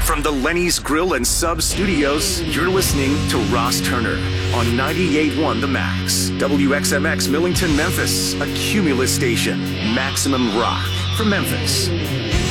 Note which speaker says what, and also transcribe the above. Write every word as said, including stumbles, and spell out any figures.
Speaker 1: From the Lenny's Grill and Sub Studios, you're listening to Ross Turner on ninety-eight point one The Max. W X M X Millington, Memphis, a Cumulus station. Maximum rock for Memphis.